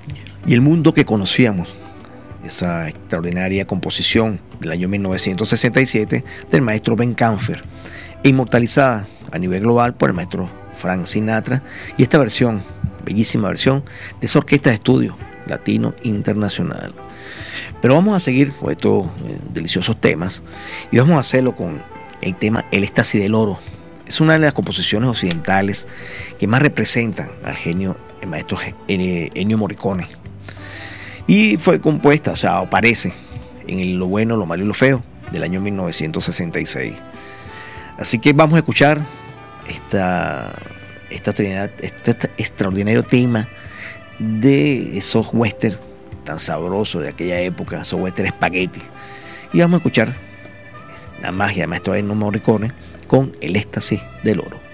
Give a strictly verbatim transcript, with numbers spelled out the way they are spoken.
y el mundo que conocíamos, esa extraordinaria composición del año mil novecientos sesenta y siete del maestro Ben Kampfer, inmortalizada a nivel global por el maestro Frank Sinatra, y esta versión, bellísima versión de esa orquesta de estudio latino internacional. Pero vamos a seguir con estos eh, deliciosos temas, y vamos a hacerlo con el tema El éxtasis del oro. Es una de las composiciones occidentales que más representan al genio, el maestro Ennio Morricone, y fue compuesta, o sea, aparece en el Lo bueno, lo malo y lo feo del año mil novecientos sesenta y seis. Así que vamos a escuchar esta, esta, este, este extraordinario tema de esos western tan sabrosos de aquella época, esos western espagueti. Y vamos a escuchar la magia del maestro Ennio Morricone con El éxtasis del oro.